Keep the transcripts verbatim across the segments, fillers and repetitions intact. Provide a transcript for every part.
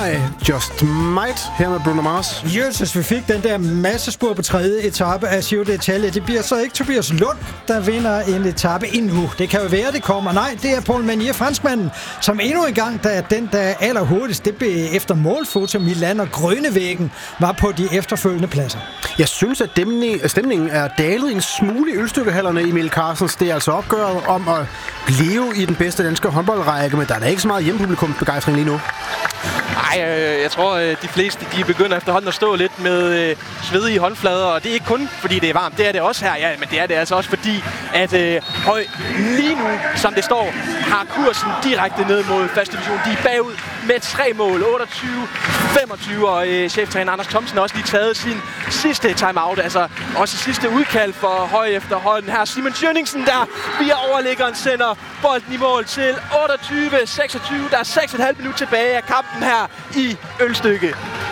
I Just Might her med Bruno Mars. Jesus, vi fik den der massespur på tredje etape af Giro d'Italia. Det bliver så ikke Tobias Lund, der vinder en etape endnu. Det kan jo være, det kommer. Nej, det er Paul Manier, franskmanden, som endnu en gang, der er den, der er allerhurtigst, det blev efter målfoto Milan og Grønnevæggen, var på de efterfølgende pladser. Jeg synes, at stemningen er dalet en smule i ølstykkehallerne, Emil Carstens. Det er altså opgøret om at leve i den bedste danske håndboldrække, men der er da ikke så meget hjemmepublikum begejstring lige nu. Nej, øh, jeg tror, øh, de fleste de begynder efterhånden at stå lidt med øh, svedige håndflader, og det er ikke kun fordi det er varmt, det er det også her, ja, men det er det altså også fordi, at øh, Høj lige nu, som det står, har kursen direkte ned mod første division. De er bagud med tre mål, otteogtyve femogtyve, og øh, cheftræner Anders Thomsen har også lige taget sin sidste timeout, altså også sidste udkald for Høj efterhånden. Her Simon Tjørningsen, der via overliggeren sender bolden i mål til otteogtyve seksogtyve. Der er seks komma fem minutter tilbage af kampen her i Ølstykke.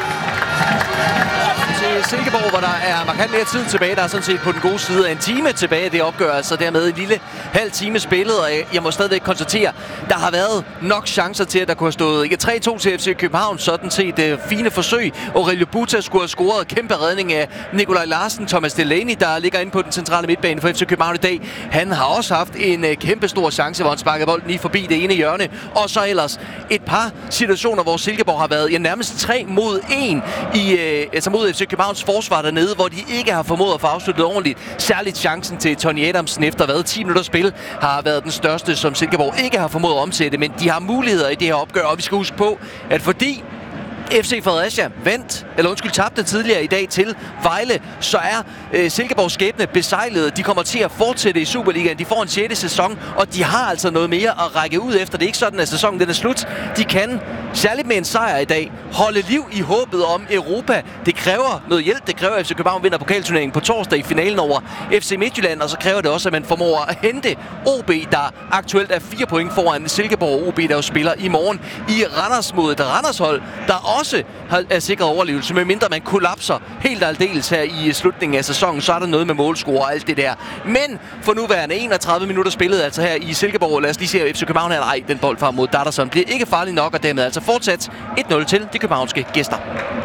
Til Silkeborg, hvor der er markant mere tid tilbage. Der er sådan set på den gode side af en time tilbage. Det opgør altså dermed en lille halv time spillet, og jeg må stadigvæk konstatere, der har været nok chancer til, at der kunne have stået tre to til F C København. Sådan set uh, fine forsøg. Aurelio Buta skulle have scoret kæmpe redning af Nikolaj Larsen. Thomas Delaney, der ligger inde på den centrale midtbane for F C København i dag, han har også haft en uh, kæmpe stor chance, hvor han sparkede bolden lige forbi det ene hjørne. Og så ellers et par situationer, hvor Silkeborg har været ja, nærmest tre mod en i, uh, altså mod F C Københavns forsvar dernede, hvor de ikke har formået at få afsluttet ordentligt. Særligt chancen til Tony Adamsen efter hvad ti minutter spil har været den største, som Silkeborg ikke har formået at omsætte, men de har muligheder i det her opgør, og vi skal huske på, at fordi F C Fredericia vandt, eller undskyld, tabte tidligere i dag til Vejle, så er øh, Silkeborgs skæbne besejlet. De kommer til at fortsætte i Superligaen. De får en sjette sæson, og de har altså noget mere at række ud efter. Det er ikke sådan, at sæsonen den er slut. De kan, særligt med en sejr i dag, holde liv i håbet om Europa. Det kræver noget hjælp. Det kræver, at F C København vinder pokalturneringen på torsdag i finalen over F C Midtjylland, og så kræver det også, at man formår at hente O B, der aktuelt er fire point foran Silkeborg og O B, der jo spiller i morgen i Randers mod et Randers-hold, der også er sikret overlevelse, med mindre man kollapser helt aldeles her i slutningen af sæsonen, så er der noget med målscore og alt det der. Men for nuværende enogtredive minutter spillet altså her i Silkeborg. Lad os lige se F C København her. Nej, den bold frem mod Datterson bliver ikke farlig nok, og dermed altså fortsat et nul til de københavnske gæster.